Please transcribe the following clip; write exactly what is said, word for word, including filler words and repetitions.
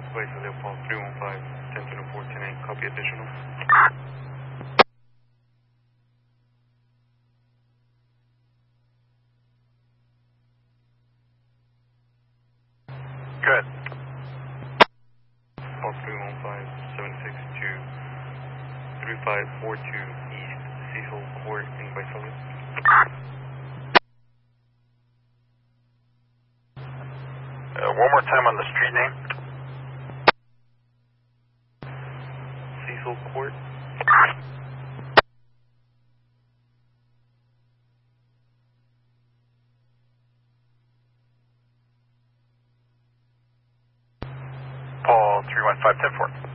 Vice Leopold three one five, ten to four ten eight, copy additional. Good. Paul three one five, seven six two, three five four two East Cecil Court in Visalia. Uh, one more time on the street name. Cecil Court. Paul three one five, ten four.